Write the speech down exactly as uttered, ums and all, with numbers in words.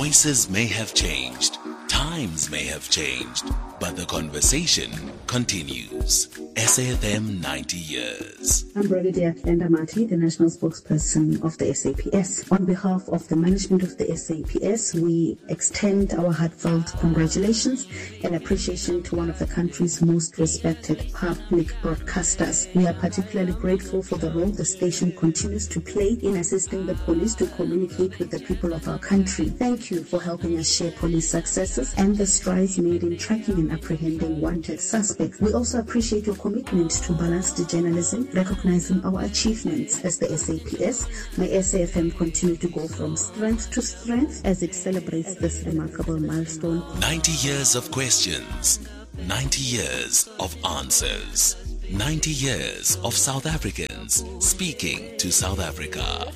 Voices may have changed, times may have changed, but the conversation continues. S A F M ninety years. I'm Brigadier Glenda Marty, the National Spokesperson of the S A P S. On behalf of the management of the S A P S, we extend our heartfelt congratulations and appreciation to one of the country's most respected public broadcasters. We are particularly grateful for the role the station continues to play in assisting the police to communicate with the people of our country. Thank you for helping us share police successes and the strides made in tracking and apprehending wanted suspects. We also appreciate your commitment to balanced journalism, recognizing our achievements as the S A P S. May S A F M continue to go from strength to strength as it celebrates this remarkable milestone. ninety years of questions, ninety years of answers, ninety years of South Africans speaking to South Africa.